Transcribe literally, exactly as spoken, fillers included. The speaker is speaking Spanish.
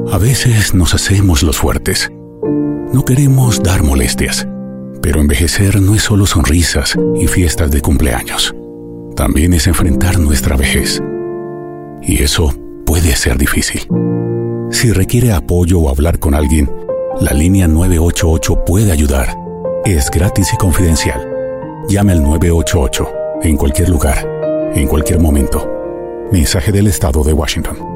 A veces nos hacemos los fuertes. No queremos dar molestias. Pero envejecer no es solo sonrisas y fiestas de cumpleaños. También es enfrentar nuestra vejez. Y eso puede ser difícil. Si requiere apoyo o hablar con alguien, la línea nueve ocho ocho puede ayudar. Es gratis y confidencial. Llame al nueve ocho ocho en cualquier lugar, en cualquier momento. Mensaje del Estado de Washington.